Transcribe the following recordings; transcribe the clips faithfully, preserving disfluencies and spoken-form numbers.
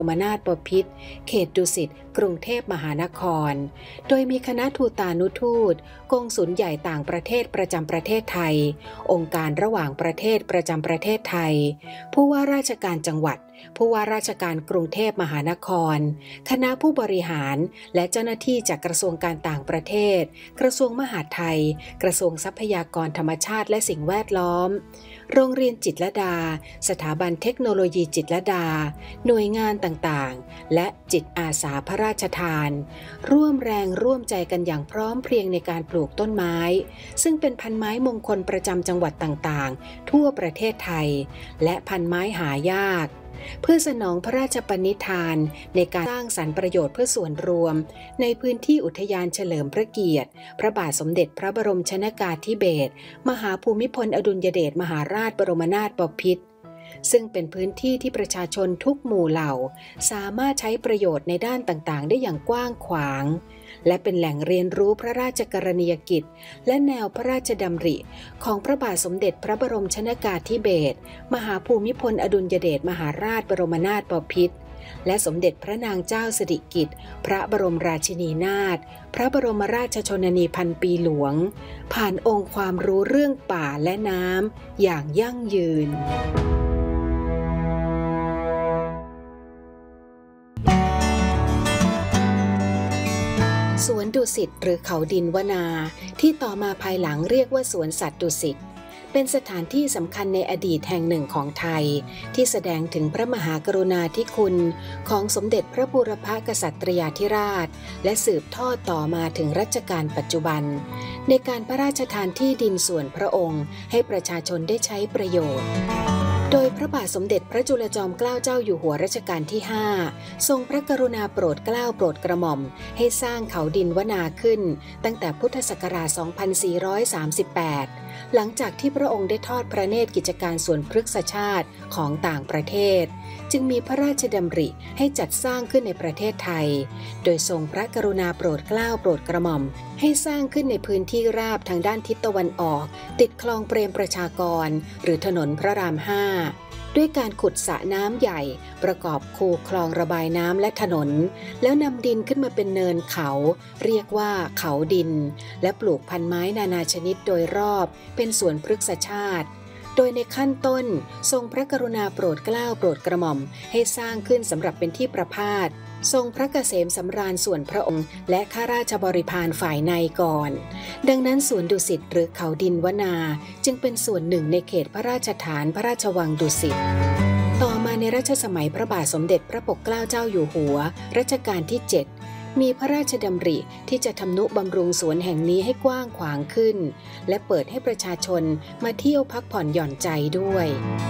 บรมนาถบพิตรเขตดุสิตกรุงเทพมหานครโดยมีคณะทูตานุทูตกงสุลใหญ่ต่างประเทศประจำประเทศไทยองค์การระหว่างประเทศประจำประเทศไทยผู้ว่าราชการจังหวัดผู้ว่าราชการกรุงเทพมหานครคณะผู้บริหารและเจ้าหน้าที่จากกระทรวงการต่างประเทศกระทรวงมหาดไทยกระทรวงทรัพยากรธรรมชาติและสิ่งแวดล้อมโรงเรียนจิตรลดาสถาบันเทคโนโลยีจิตรลดาหน่วยงานต่างๆและจิตอาสาพระราชทานร่วมแรงร่วมใจกันอย่างพร้อมเพรียงในการปลูกต้นไม้ซึ่งเป็นพันไม้มงคลประจำจังหวัดต่างๆทั่วประเทศไทยและพันไม้หายากเพื่อสนองพระราชปณิธานในการสร้างสรรค์ประโยชน์เพื่อส่วนรวมในพื้นที่อุทยานเฉลิมพระเกียรติพระบาทสมเด็จพระบรมชนกาธิเบศรมหาภูมิพลอดุลยเดชมหาราชบรมนาถบพิตรซึ่งเป็นพื้นที่ที่ประชาชนทุกหมู่เหล่าสามารถใช้ประโยชน์ในด้านต่างๆได้อย่างกว้างขวางและเป็นแหล่งเรียนรู้พระราชกรณียกิจและแนวพระราชดำริของพระบาทสมเด็จพระบรมชนกาธิเบศรมหาภูมิพลอดุลยเดชมหาราชบรมนาถบพิตรและสมเด็จพระนางเจ้าสิริกิติ์พระบรมราชินีนาถพระบรมราชชนนีพันปีหลวงผ่านองค์ความรู้เรื่องป่าและน้ำอย่างยั่งยืนสวนดุสิตหรือเขาดินวนาที่ต่อมาภายหลังเรียกว่าสวนสัตว์ดุสิตเป็นสถานที่สำคัญในอดีตแห่งหนึ่งของไทยที่แสดงถึงพระมหากรุณาธิคุณของสมเด็จพระบูรพกษัตริยาธิราชและสืบทอดต่อมาถึงรัชกาลปัจจุบันในการพระราชทานที่ดินส่วนพระองค์ให้ประชาชนได้ใช้ประโยชน์โดยพระบาทสมเด็จพระจุลจอมเกล้าเจ้าอยู่หัวรัชกาลที่ห้าทรงพระกรุณาโปรดเกล้าโปรดกระหม่อมให้สร้างเขาดินวนาขึ้นตั้งแต่พุทธศักราช สองพันสี่ร้อยสามสิบแปด หลังจากที่พระองค์ได้ทอดพระเนตรกิจการสวนพฤกษชาติของต่างประเทศจึงมีพระราชดำริให้จัดสร้างขึ้นในประเทศไทยโดยทรงพระกรุณาโปรดเกล้าโปรดกระหม่อมให้สร้างขึ้นในพื้นที่ราบทางด้านทิศตะวันออกติดคลองเปรมประชากรหรือถนนพระรามห้าด้วยการขุดสระน้ำใหญ่ประกอบคูคลองระบายน้ำและถนนแล้วนำดินขึ้นมาเป็นเนินเขาเรียกว่าเขาดินและปลูกพันไม้นานาชนิดโดยรอบเป็นสวนพฤกษชาติโดยในขั้นต้นทรงพระกรุณาโปรดเกล้าโปรดกระหม่อมให้สร้างขึ้นสำหรับเป็นที่ประพาสทรงพระเกษมสำราญส่วนพระองค์และข้าราชบริพารฝ่ายในก่อนดังนั้นสวนดุสิตหรือเขาดินวนาจึงเป็นส่วนหนึ่งในเขตพระราชฐานพระราชวังดุสิตต่อมาในรัชสมัยพระบาทสมเด็จพระปกเกล้าเจ้าอยู่หัวรัชกาลที่เจ็ดมีพระราชดำริที่จะทำนุบำรุงสวนแห่งนี้ให้กว้างขวางขึ้นและเปิดให้ประชาชนมาเที่ยวพักผ่อนหย่อนใจด้วย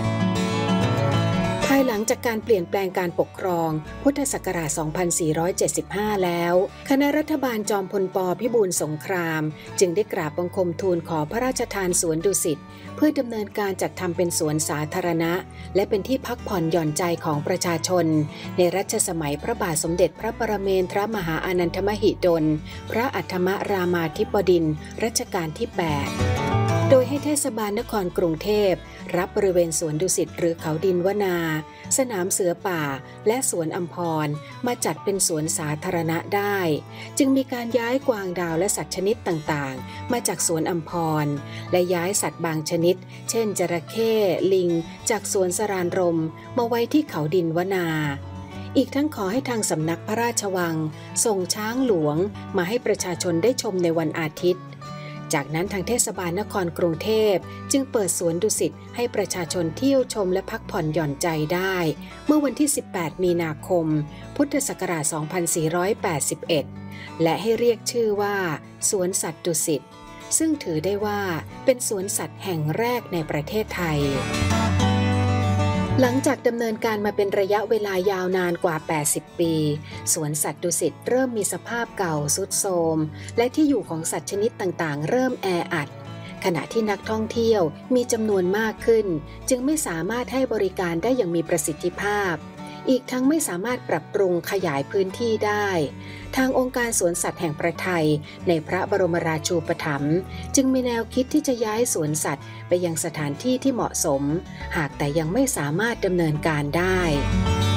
ภายหลังจากการเปลี่ยนแปลงการปกครองพุทธศักราช สองพันสี่ร้อยเจ็ดสิบห้า แล้วคณะรัฐบาลจอมพลป.พิบูลสงครามจึงได้กราบบังคมทูลขอพระราชทานสวนดุสิตเพื่อดำเนินการจัดทำเป็นสวนสาธารณะและเป็นที่พักผ่อนหย่อนใจของประชาชนในรัชสมัยพระบาทสมเด็จพระปรเมนทรมหาอานันทมหิดลพระอัฏฐมรามาธิบดินทร์รัชกาลที่ แปดโดยให้เทศบาลนครกรุงเทพรับบริเวณสวนดุสิตหรือเขาดินวนาสนามเสือป่าและสวนอัมพรมาจัดเป็นสวนสาธารณะได้จึงมีการย้ายกวางดาวและสัตว์ชนิดต่างๆมาจากสวนอัมพรและย้ายสัตว์บางชนิดเช่นจระเข้ลิงจากสวนสรานรมมาไว้ที่เขาดินวนาอีกทั้งขอให้ทางสำนักพระราชวังส่งช้างหลวงมาให้ประชาชนได้ชมในวันอาทิตย์จากนั้นทางเทศบาลนครกรุงเทพจึงเปิดสวนดุสิตให้ประชาชนเที่ยวชมและพักผ่อนหย่อนใจได้เมื่อวันที่สิบแปดมีนาคมพุทธศักราช สองพันสี่ร้อยแปดสิบเอ็ด และให้เรียกชื่อว่าสวนสัตว์ดุสิตซึ่งถือได้ว่าเป็นสวนสัตว์แห่งแรกในประเทศไทยหลังจากดำเนินการมาเป็นระยะเวลายาวนานกว่าแปดสิบปีสวนสัตว์ดุสิตเริ่มมีสภาพเก่าทรุดโทรมและที่อยู่ของสัตว์ชนิดต่างๆเริ่มแออัดขณะที่นักท่องเที่ยวมีจำนวนมากขึ้นจึงไม่สามารถให้บริการได้อย่างมีประสิทธิภาพอีกทั้งไม่สามารถปรับปรุงขยายพื้นที่ได้ทางองค์การสวนสัตว์แห่งประเทศไทยในพระบรมราชูปถัมภ์จึงมีแนวคิดที่จะย้ายสวนสัตว์ไปยังสถานที่ที่เหมาะสมหากแต่ยังไม่สามารถดำเนินการได้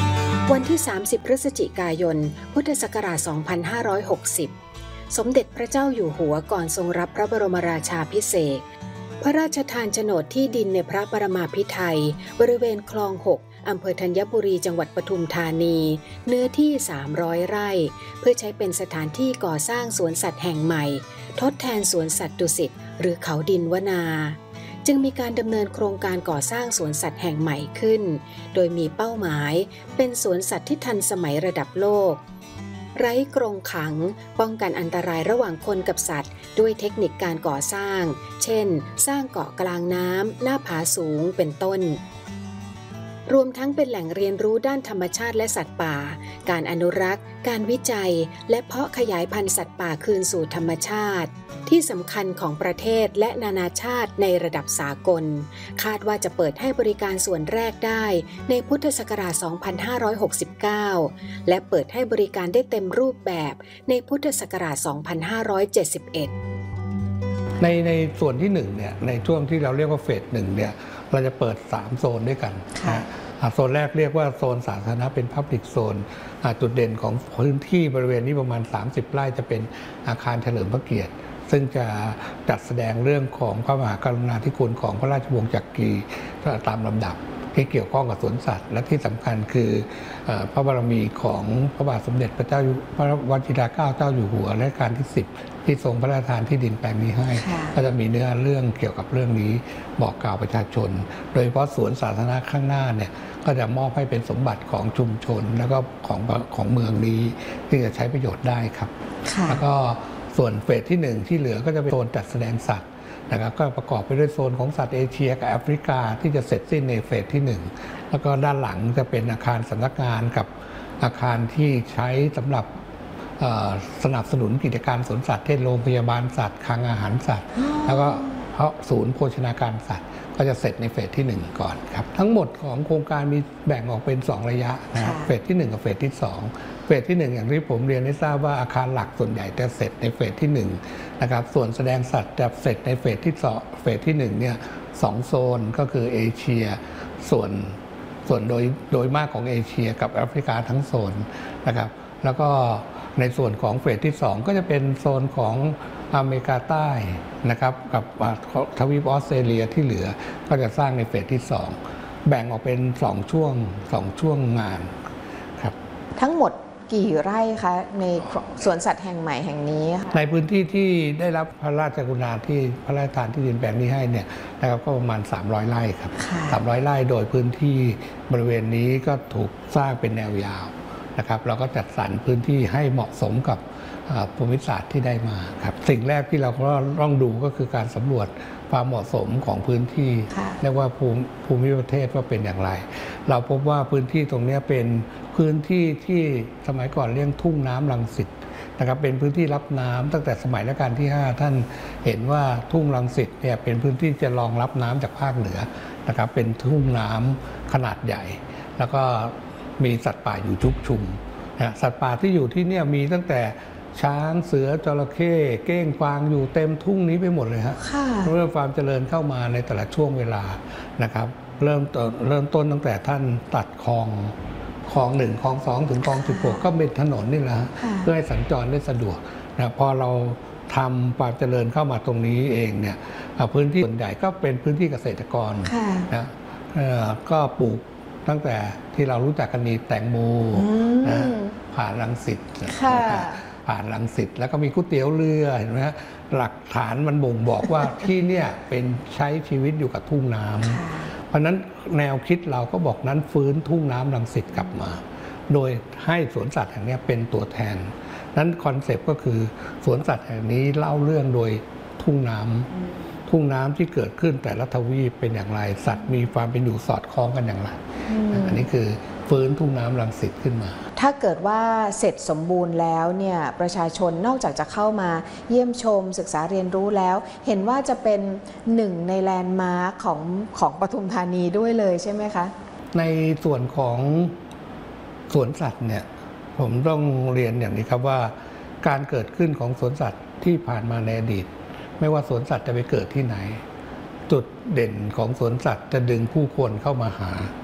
วันที่สามสิบพฤศจิกายนพุทธศักราชสองพันห้าร้อยหกสิบสมเด็จพระเจ้าอยู่หัวก่อนทรงรับพระบรมราชาภิเษกพระราชทานโฉนดที่ดินในพระปรมาภิไธยบริเวณคลองหกอำเภอธัญบุรีจังหวัดปทุมธานีเนื้อที่สามร้อยไร่เพื่อใช้เป็นสถานที่ก่อสร้างสวนสัตว์แห่งใหม่ทดแทนสวนสัตว์ดุสิตหรือเขาดินวนาจึงมีการดำเนินโครงการก่อสร้างสวนสัตว์แห่งใหม่ขึ้นโดยมีเป้าหมายเป็นสวนสัตว์ที่ทันสมัยระดับโลกไร้กรงขังป้องกันอันตรายระหว่างคนกับสัตว์ด้วยเทคนิคการก่อสร้างเช่นสร้างเกาะกลางน้ำหน้าผาสูงเป็นต้นรวมทั้งเป็นแหล่งเรียนรู้ด้านธรรมชาติและสัตว์ป่าการอนุรักษ์การวิจัยและเพาะขยายพันธุ์สัตว์ป่าคืนสู่ธรรมชาติที่สำคัญของประเทศและนานาชาติในระดับสากลคาดว่าจะเปิดให้บริการส่วนแรกได้ในพุทธศักราชสองพันห้าร้อยหกสิบเก้าและเปิดให้บริการได้เต็มรูปแบบในพุทธศักราชสองพันห้าร้อยเจ็ดสิบเอ็ดในในส่วนที่หนึ่งเนี่ยในช่วงที่เราเรียกว่าเฟสหนึ่งเนี่ยเราจะเปิดสามโซนด้วยกันนะโซนแรกเรียกว่าโซนสาธารณะเป็นพับลิกโซนจุดเด่นของพื้นที่บริเวณนี้ประมาณสามสิบไร่จะเป็นอาคารเฉลิมพระเกียรติซึ่งจะจัดแสดงเรื่องของพระมหากรุณาธิคุณของพระราชวงศ์จักรีตามลำดับที่เกี่ยวข้องกับสวนสัตว์และที่สำคัญคือพระบารมีของพระบาทสมเด็จพระเจ้าพระวชิรเกล้าเจ้าอยู่หัวรัชกาลที่สิบที่ทรงพระราชทานที่ดินแปลงนี้ให้ก็จะมีเนื้อเรื่องเกี่ยวกับเรื่องนี้บอกกล่าวประชาชนโดยเฉพาะสวนสาธารณะข้างหน้าเนี่ยก็จะมอบให้เป็นสมบัติของชุมชนแล้วก็ของของเมืองนี้ที่จะใช้ประโยชน์ได้ครับแล้วก็ส่วนเฟสที่หนึ่งที่เหลือก็จะเป็นโซนจัดแสดงสัตว์นะครับก็ประกอบไปด้วยโซนของสัตว์เอเชียกับแอฟริกาที่จะเสร็จสิ้นในเฟสที่หนึ่งแล้วก็ด้านหลังจะเป็นอาคารสำนักงานกับอาคารที่ใช้สำหรับสนับสนุนกิจการสวนสัตว์เช่นโรงพยาบาลสัตว์คลังอาหารสัตว์แล้วก็เพราะศูนย์โภชนาการสัตว์ก็จะเสร็จในเฟสที่หนึ่งก่อนครับทั้งหมดของโครงการมีแบ่งออกเป็นสองระยะนะครับเฟสที่หนึ่งกับเฟสที่สองเฟสที่หนึ่งอย่างที่ผมเรียนให้ทราบว่าอาคารหลักส่วนใหญ่จะเสร็จในเฟสที่หนึ่งนะครับส่วนแสดงสัตว์จะเสร็จในเฟสที่สองเฟสที่หนึ่งเนี่ยสองโซนก็คือเอเชียส่วนส่วนโดยโดยมากของเอเชียกับแอฟริกาทั้งโซนนะครับแล้วก็ในส่วนของเฟสที่สองก็จะเป็นโซนของอเมริกาใต้นะครับกับทวีปออสเตรเลียที่เหลือก็จะสร้างในเฟสที่สองแบ่งออกเป็นสองช่วงสองช่วงงานครับทั้งหมดกี่ไร่คะในสวนสัตว์แห่งใหม่แห่งนี้ในพื้นที่ที่ได้รับพระราชกรุณาที่พระราชทานที่ดินแปลงนี้ให้เนี่ยนะครับก็ประมาณสามร้อยไร่ครับสามร้อยไร่โดยพื้นที่บริเวณนี้ก็ถูกสร้างเป็นแนวยาวนะครับเราก็จัดสรรพื้นที่ให้เหมาะสมกับภูมิศาสตร์ที่ได้มาครับสิ่งแรกที่เราก็ต้องดูก็คือการสำรวจความเหมาะสมของพื้นที่เรียกว่าภูมิภูมิประเทศว่าเป็นอย่างไรเราพบว่าพื้นที่ตรงนี้เป็นพื้นที่ที่สมัยก่อนเรียกทุ่งน้ำรังสิตนะครับเป็นพื้นที่รับน้ำตั้งแต่สมัยรัชกาลที่ห้าท่านเห็นว่าทุ่งรังสิตเนี่ยเป็นพื้นที่จะรองรับน้ำจากภาคเหนือนะครับเป็นทุ่งน้ำขนาดใหญ่แล้วก็มีสัตว์ป่าอยู่ชุกชุมนะสัตว์ป่าที่อยู่ที่นี่มีตั้งแต่ช้างเสือจระเข้เก้งกวางอยู่เต็มทุ่งนี้ไปหมดเลยฮะเริ่มความเจริญเข้ามาในแต่ละช่วงเวลานะครับเริ่มเริ่มต้นตั้งแต่ท่านตัดคลองคลองหนึ่งคลองสองถึงคลองสิบหกก็เป็นถนนนี่แหละเพื่อให้สัญจรได้สะดวกนะพอเราทำความเจริญเข้ามาตรงนี้เองเนี่ยพื้นที่ส่วนใหญ่ก็เป็นพื้นที่เกษตรกรนะก็ปลูกตั้งแต่ที่เรารู้จักกันมีแตงโมนะผ่านรังสิตผ่านรังสิตแล้วก็มีก๋วยเตี๋ยวเรือเห็นไหมหลักฐานมันบ่งบอกว่าที่เนี่ยเป็นใช้ชีวิตอยู่กับทุ่งน้ำเพราะนั้นแนวคิดเราก็บอกนั้นฟื้นทุ่งน้ำรังสิตกลับมาโดยให้สวนสัตว์แห่งนี้เป็นตัวแทนนั้นคอนเซปต์ก็คือสวนสัตว์แห่งนี้เล่าเรื่องโดยทุ่งน้ำทุ่งน้ำที่เกิดขึ้นแต่ละทวีปเป็นอย่างไรสัตว์มีความเป็นอยู่สอดคล้องกันอย่างไรอันนี้คือฟื้นทุ่งน้ำรังสิตขึ้นมาถ้าเกิดว่าเสร็จสมบูรณ์แล้วเนี่ยประชาชนนอกจากจะเข้ามาเยี่ยมชมศึกษาเรียนรู้แล้วเห็นว่าจะเป็นหนึ่งในแลนด์มาร์คของของปทุมธานีด้วยเลยใช่ไหมคะในส่วนของสวนสัตว์เนี่ยผมต้องเรียนอย่างนี้ครับว่าการเกิดขึ้นของสวนสัตว์ที่ผ่านมาในอดีตไม่ว่าสวนสัตว์จะไปเกิดที่ไหนจุดเด่นของสวนสัตว์จะดึงผู้คนเข้ามาหา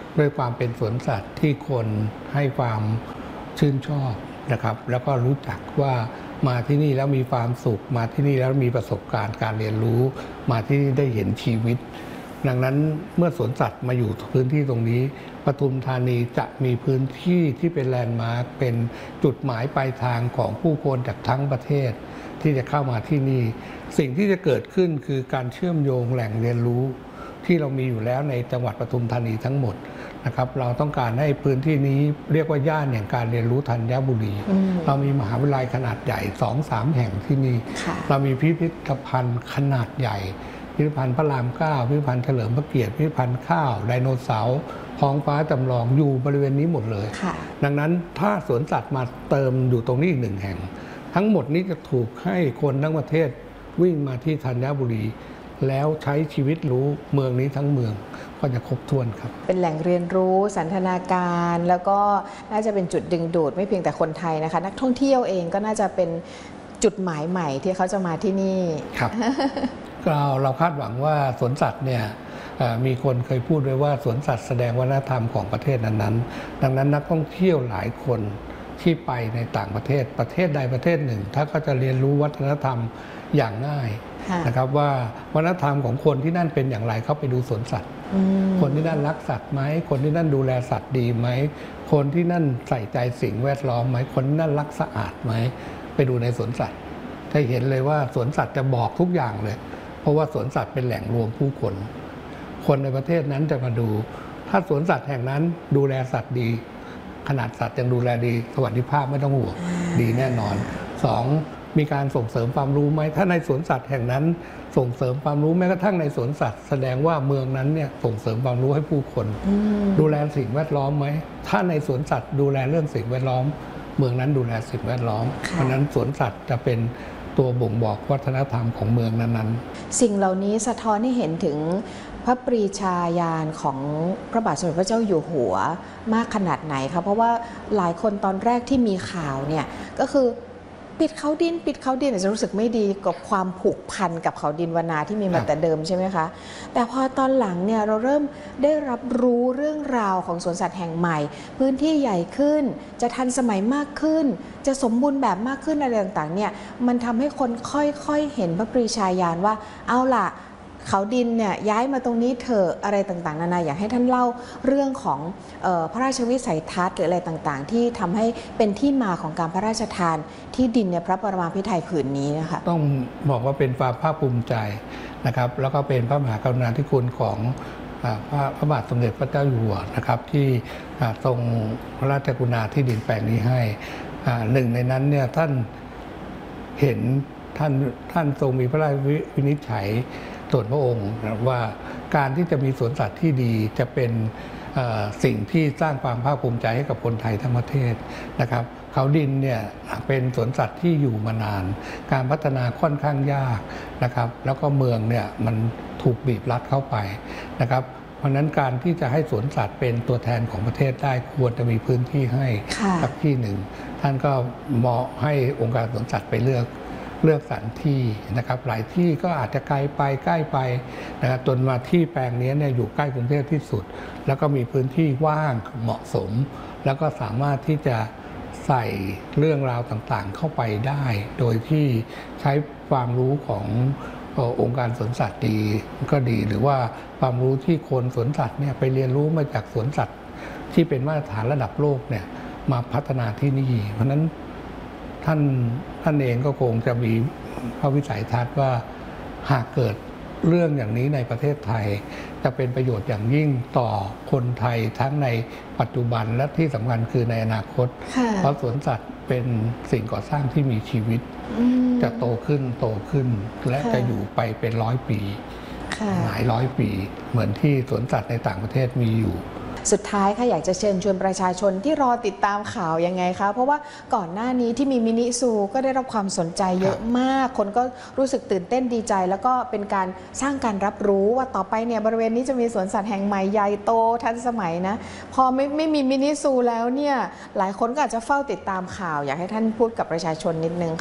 ด้วยความเป็นสวนสัตว์ที่คนให้ความชื่นชอบนะครับแล้วก็รู้จักว่ามาที่นี่แล้วมีความสุขมาที่นี่แล้วมีประสบการณ์การเรียนรู้มาที่นี่ได้เห็นชีวิตดังนั้นเมื่อสวนสัตว์มาอยู่พื้นที่ตรงนี้ปทุมธานีจะมีพื้นที่ที่เป็นแลนด์มาร์คเป็นจุดหมายปลายทางของผู้คนจากทั้งประเทศที่จะเข้ามาที่นี่สิ่งที่จะเกิดขึ้นคือการเชื่อมโยงแหล่งเรียนรู้ที่เรามีอยู่แล้วในจังหวัดปทุมธานีทั้งหมดนะครับเราต้องการให้พื้นที่นี้เรียกว่าย่านแห่งการเรียนรู้ธัญบุรีเรามีมหาวิทยาลัยขนาดใหญ่ สองสาม แห่งที่นี่เรามีพิพิธภัณฑ์ขนาดใหญ่พิพิธภัณฑ์พระรามเก้าพิพิธภัณฑ์เฉลิมพระเกียรติพิพิธภัณฑ์ข้าวไดโนเสาร์ท้องฟ้าจำลองอยู่บริเวณนี้หมดเลยดังนั้นถ้าสวนสัตว์มาเติมอยู่ตรงนี้อีกหนึ่งแห่งทั้งหมดนี้จะถูกให้คนทั้งประเทศวิ่งมาที่ธัญบุรีแล้วใช้ชีวิตรู้เมืองนี้ทั้งเมืองก็จะครบถ้วนครับเป็นแหล่งเรียนรู้สันทนาการแล้วก็น่าจะเป็นจุดดึงดูดไม่เพียงแต่คนไทยนะคะนักท่องเที่ยวเองก็น่าจะเป็นจุดหมายใหม่ที่เขาจะมาที่นี่ครับเราเราคาดหวังว่าสวนสัตว์เนี่ยมีคนเคยพูดไว้ว่าสวนสัตว์แสดงวัฒนธรรมของประเทศนั้นๆดังนั้นนักท่องเที่ยวหลายคนที่ไปในต่างประเทศประเทศใดประเทศหนึ่งถ้าก็จะเรียนรู้วัฒนธรรมอย่างง่ายนะครับว่าวัฒนธรรมของคนที่นั่นเป็นอย่างไรเข้าไปดูสวนสัตว์คนที่นั่นรักสัตว์ไหมคนที่นั่นดูแลสัตว์ดีไหมคนที่นั่นใส่ใจสิ่งแวดล้อมไหมคนที่นั่นรักสะอาดไหมไปดูในสวนสัตว์จะเห็นเลยว่าสวนสัตว์จะบอกทุกอย่างเลยเพราะว่าสวนสัตว์เป็นแหล่งรวมผู้คนคนในประเทศนั้นจะมาดูถ้าสวนสัตว์แห่งนั้นดูแลสัตว์ดีขนาดสัตว์ยังดูแลดีสวัสดิภาพไม่ต้องห่วงดีแน่นอนสองมีการส่งเสริมความรู้ไหมถ้าในสวนสัตว์แห่งนั้นส่งเสริมความรู้แม้กระทั่งในสวนสัตว์แสดงว่าเมืองนั้นเนี่ยส่งเสริมความรู้ให้ผู้คนดูแลสิ่งแวดล้อมไหมถ้าในสวนสัตว์ดูแลเรื่องสิ่งแวดล้อมเมืองนั้นดูแลสิ่งแวดล้อมเพราะนั้นสวนสัตว์จะเป็นตัวบ่งบอกวัฒนธรรมของเมืองนั้นๆสิ่งเหล่านี้สะท้อนให้เห็นถึงพระปรีชาญาณของพระบาทสมเด็จพระเจ้าอยู่หัวมากขนาดไหนคะเพราะว่าหลายคนตอนแรกที่มีข่าวเนี่ยก็คือปิดเขาดินปิดเขาดินอาจจะรู้สึกไม่ดีกับความผูกพันกับเขาดินวนาที่มีมาแต่เดิมใช่ไหมคะแต่พอตอนหลังเนี่ยเราเริ่มได้รับรู้เรื่องราวของสวนสัตว์แห่งใหม่พื้นที่ใหญ่ขึ้นจะทันสมัยมากขึ้นจะสมบูรณ์แบบมากขึ้นอะไรต่างๆเนี่ยมันทำให้คนค่อยๆเห็นพระปรีชาญาณว่าเอาล่ะเขาดินเนี่ยย้ายมาตรงนี้เถอะอะไรต่างๆนานาอยากให้ท่านเล่าเรื่องของเอ่อพระราชวิสัยทัศน์หรืออะไรต่างๆที่ทำให้เป็นที่มาของการพระราชทานที่ดินในพระปรมาภิไธยผืนนี้นะคะต้องบอกว่าเป็นความภาคภูมิใจนะครับแล้วก็เป็นพระมหากรุณาธิคุณของพระพระบาทสมเด็จพระเจ้าอยู่หัวนะครับที่ทรงพระราชกรุณาที่ดินแปลงนี้ให้หนึ่งในนั้นเนี่ยท่านเห็นท่านท่านทรงมีพระราชวินิจฉัยส่วนพระองค์ว่าการที่จะมีสวนสัตว์ที่ดีจะเป็นสิ่งที่สร้างความภาคภูมิใจให้กับคนไทยทั้งประเทศนะครับเขาดินเนี่ยเป็นสวนสัตว์ที่อยู่มานานการพัฒนาค่อนข้างยากนะครับแล้วก็เมืองเนี่ยมันถูกบีบรัดเข้าไปนะครับเพราะนั้นการที่จะให้สวนสัตว์เป็นตัวแทนของประเทศได้ควรจะมีพื้นที่ให้สักที่หนึ่งท่านก็เหมาะให้องค์การสวนสัตว์ไปเลือกเลือกสถานที่นะครับหลายที่ก็อาจจะไกลไปใกล้ไปนะครับจนมาที่แปลงนี้เนี่ยอยู่ใกล้กรุงเทพที่สุดแล้วก็มีพื้นที่ว่างเหมาะสมแล้วก็สามารถที่จะใส่เรื่องราวต่างๆเข้าไปได้โดยที่ใช้ความรู้ขององค์การสวนสัตว์ดีก็ดีหรือว่าความรู้ที่คนสวนสัตว์เนี่ยไปเรียนรู้มาจากสวนสัตว์ที่เป็นมาตรฐานระดับโลกเนี่ยมาพัฒนาที่นี่เพราะนั้นท่านท่านเองก็คงจะมีพระวิสัยทัศน์ว่าหากเกิดเรื่องอย่างนี้ในประเทศไทยจะเป็นประโยชน์อย่างยิ่งต่อคนไทยทั้งในปัจจุบันและที่สำคัญคือในอนาคตเพราะสวนสัตว์เป็นสิ่งก่อสร้างที่มีชีวิตจะโตขึ้นโตขึ้นและจะอยู่ไปเป็นร้อยปีหลายร้อยปีเหมือนที่สวนสัตว์ในต่างประเทศมีอยู่สุดท้ายค่ะอยากจะเชิญชวนประชาชนที่รอติดตามข่าวยังไงคะเพราะว่าก่อนหน้านี้ที่มีมินิซูก็ได้รับความสนใจเยอะมากคนก็รู้สึกตื่นเต้นดีใจแล้วก็เป็นการสร้างการรับรู้ว่าต่อไปเนี่ยบริเวณนี้จะมีสวนสัตว์แห่งใหม่ใหญ่โตทันสมัยนะพอไม่ไม่มีมินิซูแล้วเนี่ยหลายคนก็อาจจะเฝ้าติดตามข่าวอยากให้ท่านพูดกับประชาชนนิดนึงค่ะ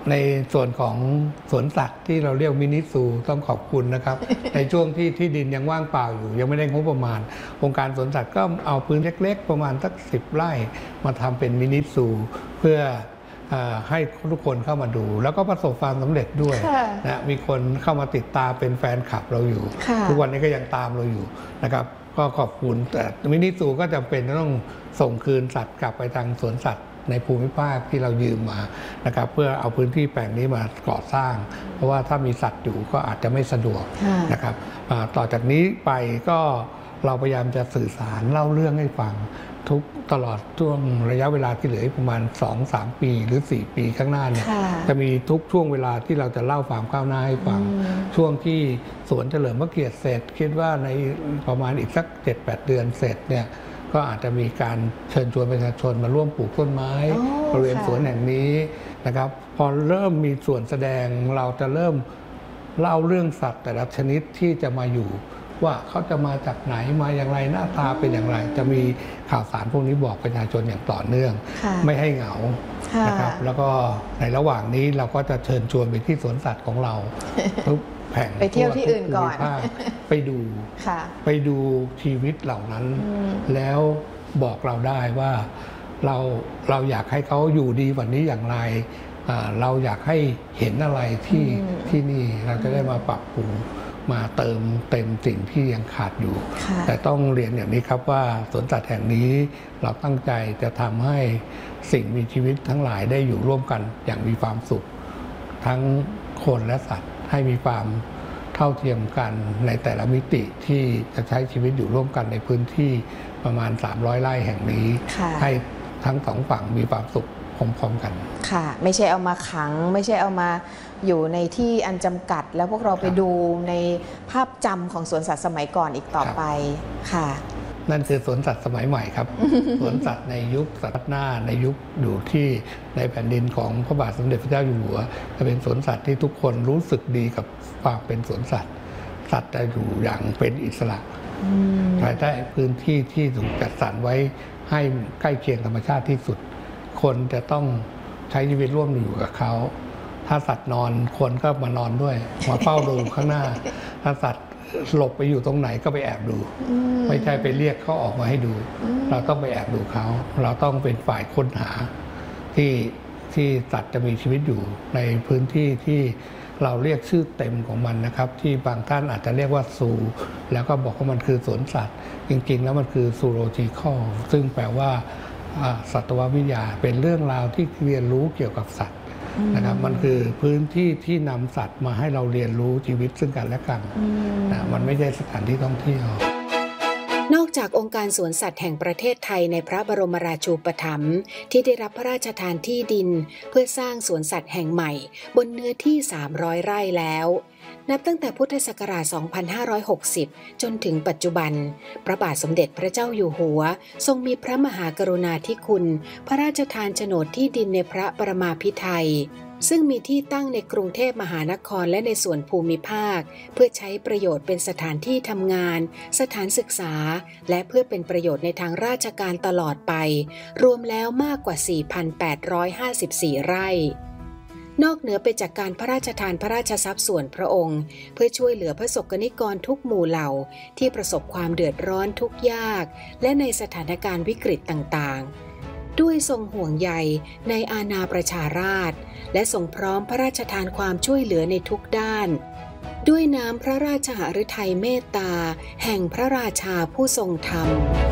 ในส่วนของสวนสัตว์ที่เราเรียกมินิซูต้องขอบคุณนะครับ ในช่วงที่ที่ดินยังว่างเปล่าอยู่ยังไม่ได้งบประมาณองค์การสวนสัตว์ก็เอาพื้นเล็กๆประมาณสักสิบไร่มาทำเป็นมินิซูเพื่อให้ทุกคนเข้ามาดูแล้วก็ประสบความสำเร็จด้วยนะมีคนเข้ามาติดตามเป็นแฟนคลับเราอยู่ทุกวันนี้ก็ยังตามเราอยู่นะครับก็ขอบคุณแต่มินิซูก็จำเป็นต้องส่งคืนสัตว์กลับไปทางสวนสัตว์ในภูมิภาคที่เรายืมมานะครับเพื่อเอาพื้นที่แปลงนี้มาก่อสร้างเพราะว่าถ้ามีสัตว์อยู่ก็อาจจะไม่สะดวกนะครับต่อจากนี้ไปก็เราพยายามจะสื่อสารเล่าเรื่องให้ฟังทุกตลอดช่วงระยะเวลาที่เหลือประมาณ สองถึงสาม ปีหรือสี่ปีข้างหน้าเนี่ยจะมีทุกช่วงเวลาที่เราจะเล่าความก้าวหน้าให้ฟังช่วงที่สวนเฉลิมพระเกียรติเสร็จคิดว่าในประมาณอีกสัก เจ็ดแปด เดือนเสร็จเนี่ยก็อาจจะมีการเชิญชวนประชาชนมาร่วมปลูกต้นไม้บริเวณสวนแห่งนี้นะครับพอเริ่มมีส่วนแสดงเราจะเริ่มเล่าเรื่องสัตว์แต่ละชนิดที่จะมาอยู่ว่าเขาจะมาจากไหนมาอย่างไรหน้าตาเป็นอย่างไรจะมีข่าวสารพวกนี้บอกประชาชนอย่างต่อเนื่องไม่ให้เหงานะครับแล้วก็ในระหว่างนี้เราก็จะเชิญชวนไปที่สวนสัตว์ของเราทุกแห่งไปเที่ยวที่อื่นก่อนไปดูไปดูชีวิตเหล่านั้นแล้วบอกเราได้ว่าเราเราอยากให้เขาอยู่ดีกว่านี้อย่างไรเราอยากให้เห็นอะไรที่ที่นี่เราจะได้มาปรับปรุงมาเติมเต็มสิ่งที่ยังขาดอยู่แต่ต้องเรียนอย่างนี้ครับว่าสวนสัตว์แห่งนี้เราตั้งใจจะทำให้สิ่งมีชีวิตทั้งหลายได้อยู่ร่วมกันอย่างมีความสุขทั้งคนและสัตว์ให้มีความเท่าเทียมกันในแต่ละมิติที่จะใช้ชีวิตอยู่ร่วมกันในพื้นที่ประมาณสามร้อยไร่แห่งนี้ให้ทั้งสองฝั่งมีความสุขพร้อมๆกันค่ะไม่ใช่เอามาขังไม่ใช่เอามาอยู่ในที่อันจำกัดแล้วพวกเราไปดูในภาพจำของสวนสัตว์สมัยก่อนอีกต่อไปค่ะนั่นคือสวนสัตว์สมัยใหม่ครับ สวนสัตว์ในยุคศตวรรษหน้าในยุคอยู่ที่ในแผ่นดินของพระบาทสมเด็จพระเจ้าอยู่หัวจะเป็นสวนสัตว์ที่ทุกคนรู้สึกดีกับความเป็นสวนสัตว์สัตว์จะอยู่อย่างเป็นอิสระภายใต้พื้นที่ที่ถูกจัดสรรไว้ให้ใกล้เคียงธรรมชาติที่สุดคนจะต้องใช้ชีวิตร่วมอยู่กับเขาถ้าสัตว์นอนคนก็มานอนด้วยมาเฝ้าดูข้างหน้าถ้าสัตว์หลบไปอยู่ตรงไหนก็ไปแอบดูไม่ใช่ไปเรียกเขาออกมาให้ดูเราต้องไปแอบดูเขาเราต้องเป็นฝ่ายค้นหาที่ที่สัตว์จะมีชีวิตอยู่ในพื้นที่ที่เราเรียกชื่อเต็มของมันนะครับที่บางท่านอาจจะเรียกว่าซูแล้วก็บอกว่ามันคือสวนสัตว์จริงๆแล้วมันคือซูโลจิคอลซึ่งแปลว่าสัตววิทยาเป็นเรื่องราวที่เรียนรู้เกี่ยวกับสัตว์นะครับมันคือพื้นที่ที่นำสัตว์มาให้เราเรียนรู้ชีวิตซึ่งกันและกันนะมันไม่ใช่สถานที่ท่องเที่ยวนอกจากองค์การสวนสัตว์แห่งประเทศไทยในพระบรมราชูปถัมภ์ที่ได้รับพระราชทานที่ดินเพื่อสร้างสวนสัตว์แห่งใหม่บนเนื้อที่สามร้อยไร่แล้วนับตั้งแต่พุทธศักราช สองพันห้าร้อยหกสิบ จนถึงปัจจุบันพระบาทสมเด็จพระเจ้าอยู่หัวทรงมีพระมหากรุณาธิคุณพระราชทานโฉนดที่ดินในพระปรมาภิไธยซึ่งมีที่ตั้งในกรุงเทพมหานครและในส่วนภูมิภาคเพื่อใช้ประโยชน์เป็นสถานที่ทำงานสถานศึกษาและเพื่อเป็นประโยชน์ในทางราชการตลอดไปรวมแล้วมากกว่า สี่พันแปดร้อยห้าสิบสี่ ไร่นอกเหนือไปจากการพระราชทานพระราชทรัพย์ส่วนพระองค์เพื่อช่วยเหลือพระสกนิกรทุกหมู่เหล่าที่ประสบความเดือดร้อนทุกข์ยากและในสถานการณ์วิกฤตต่างๆด้วยทรงห่วงใยในอาณาประชาราษฎร์และทรงพร้อมพระราชทานความช่วยเหลือในทุกด้านด้วยน้ำพระราชหฤทัยเมตตาแห่งพระราชาผู้ทรงธรรม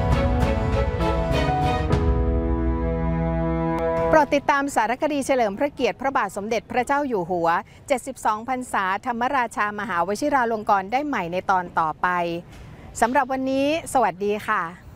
โปรดติดตามสารคดีเฉลิมพระเกียรติพระบาทสมเด็จพระเจ้าอยู่หัวเจ็ดสิบสองพรรษาธรรมราชามหาวชิราลงกรณ์ได้ใหม่ในตอนต่อไปสำหรับวันนี้สวัสดีค่ะ